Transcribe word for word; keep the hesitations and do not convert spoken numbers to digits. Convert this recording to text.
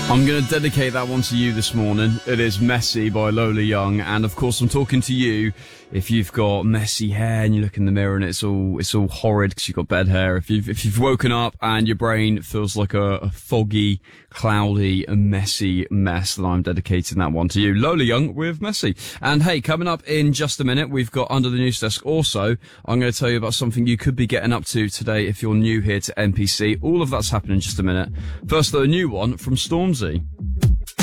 I'm going to dedicate that one to you this morning. It is Messy by Lola Young, and of course I'm talking to you if you've got messy hair and you look in the mirror and it's all it's all horrid because you've got bad hair. If you've if you've woken up and your brain feels like a, a foggy, cloudy, and messy mess, then I'm dedicating that one to you. Lola Young with Messy. And hey, coming up in just a minute, we've got Under the News Desk. Also, I'm going to tell you about something you could be getting up to today if you're new here to N P C. All of that's happening in just a minute. First, though, a new one from Stormzy.